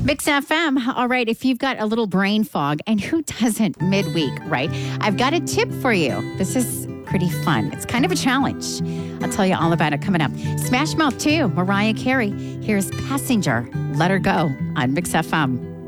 Mix FM. All right, if you've got a little brain fog, and who doesn't midweek, right? I've got a tip for you. This is pretty fun. It's kind of a challenge. I'll tell you all about it coming up. Smash Mouth 2, Mariah Carey. Here's Passenger. Let Her Go on Mix FM.